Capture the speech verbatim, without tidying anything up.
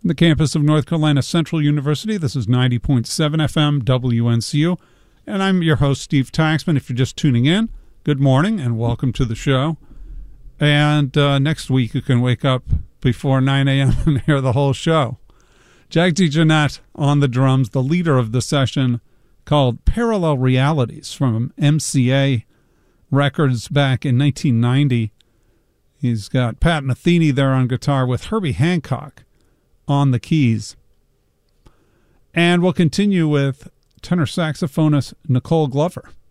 The campus of North Carolina Central University. This is ninety point seven F M W N C U, and I'm your host, Steve Taxman. If you're just tuning in, good morning and welcome to the show. And uh, next week you can wake up before nine a.m. and hear the whole show. Jack DeJohnette on the drums, the leader of the session called Parallel Realities from M C A Records back in nineteen ninety. He's got Pat Metheny there on guitar with Herbie Hancock on the keys. And we'll continue with tenor saxophonist Nicole Glover.